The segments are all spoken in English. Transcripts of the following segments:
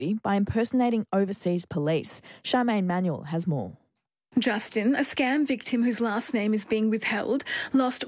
by impersonating overseas police. Charmaine Manuel has more. Justin, a scam victim whose last name is being withheld, lost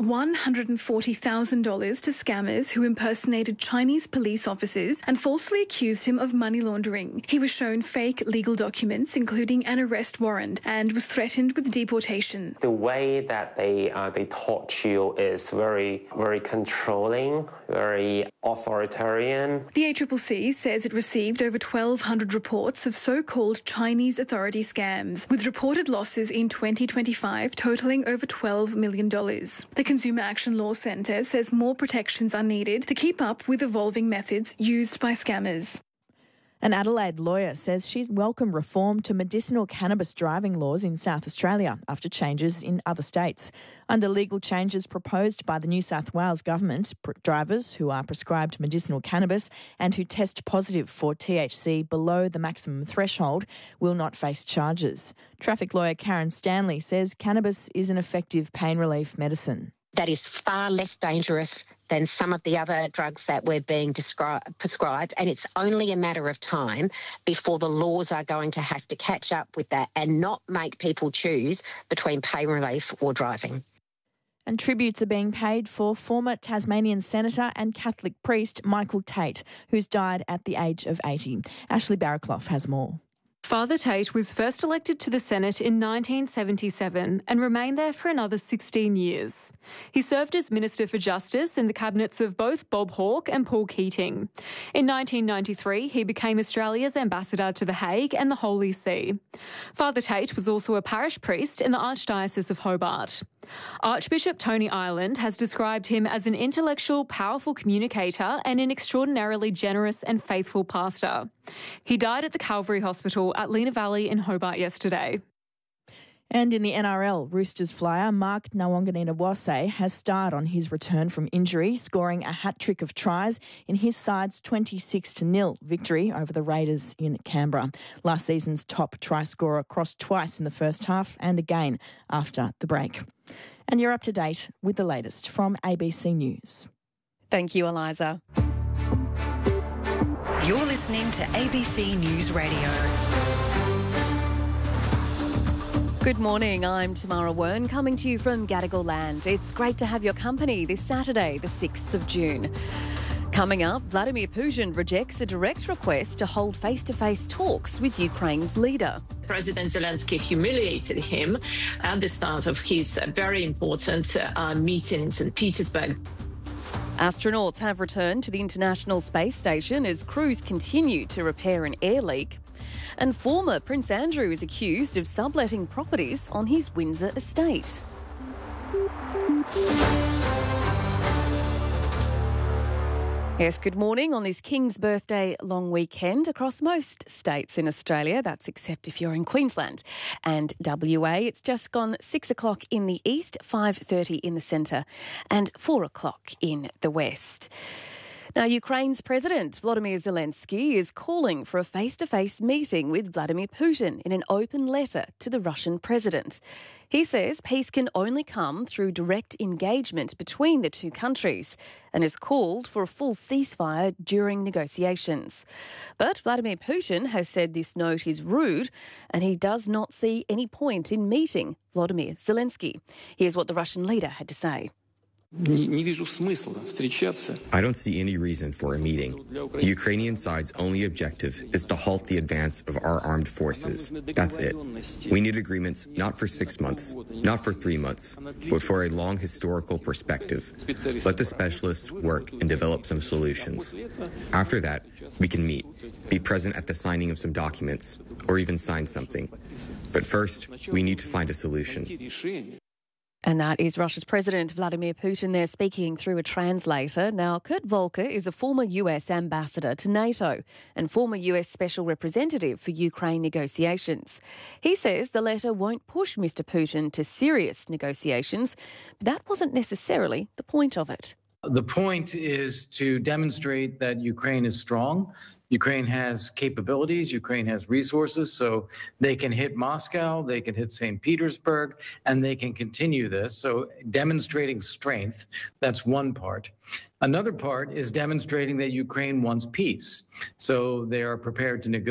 $140,000 to scammers who impersonated Chinese police officers and falsely accused him of money laundering. He was shown fake legal documents, including an arrest warrant, and was threatened with deportation. The way that they taught you is very, very controlling, very authoritarian. The ACCC says it received over 1,200 reports of so-called Chinese authority scams, with reported losses in 2025 totalling over $12 million. The Consumer Action Law Centre says more protections are needed to keep up with evolving methods used by scammers. An Adelaide lawyer says she'd welcome reform to medicinal cannabis driving laws in South Australia after changes in other states. Under legal changes proposed by the New South Wales government, drivers who are prescribed medicinal cannabis and who test positive for THC below the maximum threshold will not face charges. Traffic lawyer Karen Stanley says cannabis is an effective pain relief medicine. That is far less dangerous than some of the other drugs that we're being prescribed, and it's only a matter of time before the laws are going to have to catch up with that and not make people choose between pain relief or driving. And tributes are being paid for former Tasmanian Senator and Catholic priest Michael Tate, who's died at the age of 80. Ashley Barraclough has more. Father Tate was first elected to the Senate in 1977 and remained there for another 16 years. He served as Minister for Justice in the cabinets of both Bob Hawke and Paul Keating. In 1993, he became Australia's ambassador to The Hague and the Holy See. Father Tate was also a parish priest in the Archdiocese of Hobart. Archbishop Tony Ireland has described him as an intellectual, powerful communicator and an extraordinarily generous and faithful pastor. He died at the Calvary Hospital at Lena Valley in Hobart yesterday. And in the NRL, Roosters flyer Mark Nawaqanitawase has starred on his return from injury, scoring a hat-trick of tries in his side's 26-0 victory over the Raiders in Canberra. Last season's top try scorer crossed twice in the first half and again after the break. And you're up to date with the latest from ABC News. Thank you, Eliza. You're listening to ABC News Radio. Good morning, I'm Tamara Wern, coming to you from Gadigal Land. It's great to have your company this Saturday, the 6th of June. Coming up, Vladimir Putin rejects a direct request to hold face-to-face talks with Ukraine's leader. President Zelensky humiliated him at the start of his very important meeting in St. Petersburg. Astronauts have returned to the International Space Station as crews continue to repair an air leak. And former Prince Andrew is accused of subletting properties on his Windsor estate. Yes, good morning on this King's Birthday long weekend across most states in Australia. That's except if you're in Queensland and WA. It's just gone 6 o'clock in the east, 5:30 in the centre and 4 o'clock in the west. Now, Ukraine's President Volodymyr Zelensky is calling for a face-to-face meeting with Vladimir Putin in an open letter to the Russian president. He says peace can only come through direct engagement between the two countries and has called for a full ceasefire during negotiations. But Vladimir Putin has said this note is rude and he does not see any point in meeting Volodymyr Zelensky. Here's what the Russian leader had to say. I don't see any reason for a meeting. The Ukrainian side's only objective is to halt the advance of our armed forces. That's it. We need agreements not for 6 months, not for 3 months, but for a long historical perspective. Let the specialists work and develop some solutions. After that, we can meet, be present at the signing of some documents, or even sign something. But first, we need to find a solution. And that is Russia's President Vladimir Putin there speaking through a translator. Now, Kurt Volker is a former US ambassador to NATO and former US special representative for Ukraine negotiations. He says the letter won't push Mr. Putin to serious negotiations, but that wasn't necessarily the point of it. The point is to demonstrate that Ukraine is strong. Ukraine has capabilities, Ukraine has resources, so they can hit Moscow, they can hit St. Petersburg, and they can continue this. So demonstrating strength, that's one part. Another part is demonstrating that Ukraine wants peace. So they are prepared to negotiate